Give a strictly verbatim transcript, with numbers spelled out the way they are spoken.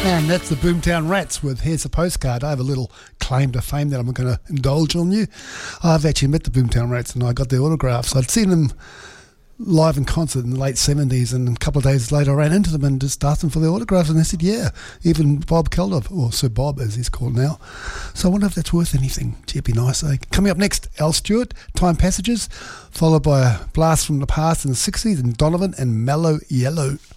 And that's the Boomtown Rats with Here's a Postcard. I have a little claim to fame that I'm going to indulge on you. I've actually met the Boomtown Rats and I got their autographs. I'd seen them live in concert in the late seventies, and a couple of days later I ran into them and just asked them for their autographs, and they said, yeah, even Bob Geldof, or Sir Bob as he's called now. So I wonder if that's worth anything. Gee, it'd be nice, eh? Coming up next, Al Stewart, Time Passages, followed by a blast from the past in the sixties, and Donovan and Mellow Yellow.